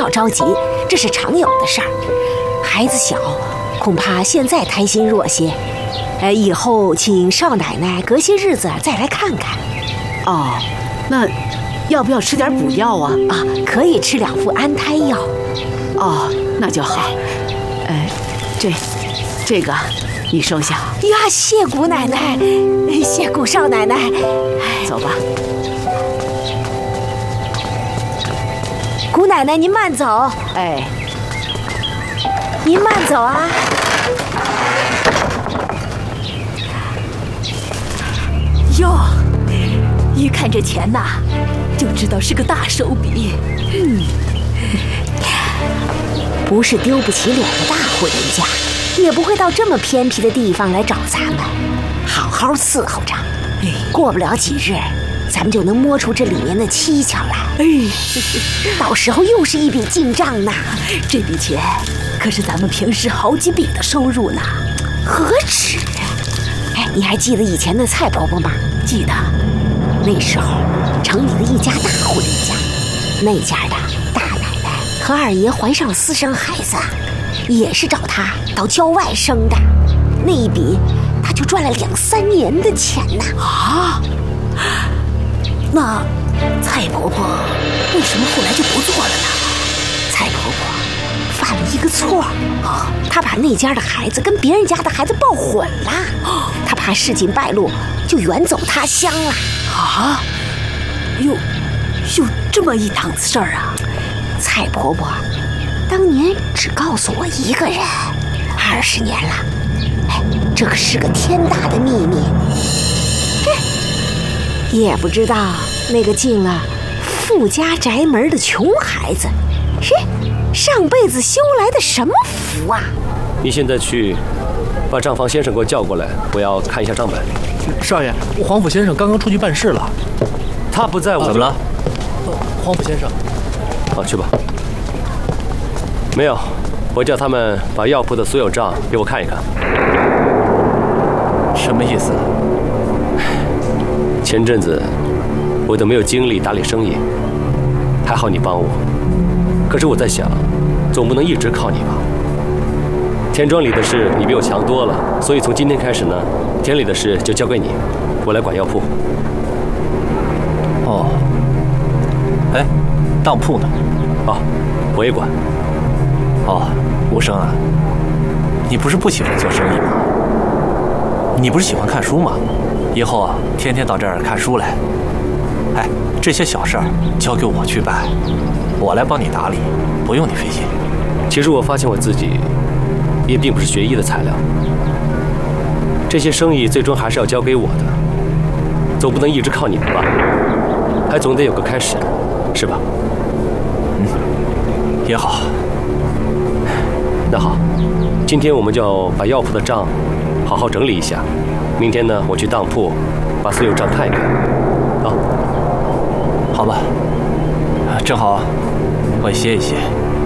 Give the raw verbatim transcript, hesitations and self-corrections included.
要着急，这是常有的事儿。孩子小，恐怕现在贪心弱些，呃，以后请少奶奶隔些日子再来看看。 哦，那要不要吃点补药啊？ 啊，可以吃两副安胎药。 哦，那就好。哎，这，这个你收下。 呀，谢姑奶奶，谢姑少奶奶。 走吧。 姑奶奶您慢走。 哎， 您慢走啊。 哟，一看这钱呐，就知道是个大手笔。 嗯，不是丢不起脸的大户人家，也不会到这么偏僻的地方来找咱们，好好伺候着。哎，过不了几日，咱们就能摸出这里面的蹊跷来。 哎， 到时候又是一笔进账呢。 这笔钱可是咱们平时好几笔的收入呢。 何止！哎，你还记得以前的蔡婆婆吗？ 记得。 那时候城里的一家大户人家，那家的大奶奶和二爷怀上了私生孩子，也是找她到郊外生的。那一笔她就赚了两三年的钱呢。 啊，那蔡婆婆为什么后来就不做了呢？ 蔡婆婆犯了一个错啊，她把那家的孩子跟别人家的孩子抱混了，她怕事情败露，就远走他乡了。 啊，有有这么一档子事儿啊！ 蔡婆婆当年只告诉我一个人，二十年了，哎，这可是个天大的秘密。也不知道那个进了富家宅门的穷孩子，是上辈子修来的什么福啊！ 你现在去把账房先生给我叫过来，我要看一下账本。 少爷，黄甫先生刚刚出去办事了。 他不在我。 怎么了？黄甫先生。 好，去吧。没有，我叫他们把药铺的所有账给我看一看。 什么意思？ 前阵子我都没有精力打理生意，还好你帮我。可是我在想，总不能一直靠你吧？田庄里的事你比我强多了，所以从今天开始呢，田里的事就交给你，我来管药铺。 哦，哎，当铺呢？ 哦，我也管。 哦，吴生啊，你不是不喜欢做生意吗？你不是喜欢看书吗？以后啊，天天到这儿看书来。哎，这些小事儿交给我去办，我来帮你打理，不用你费心。 其实我发现我自己也并不是学医的材料，这些生意最终还是要交给我的，总不能一直靠你们吧？还总得有个开始，是吧？ 嗯，也好。 那好，今天我们就把药铺的账好好整理一下，明天呢，我去当铺把所有账看一看。啊， 好吧，正好我也歇一歇。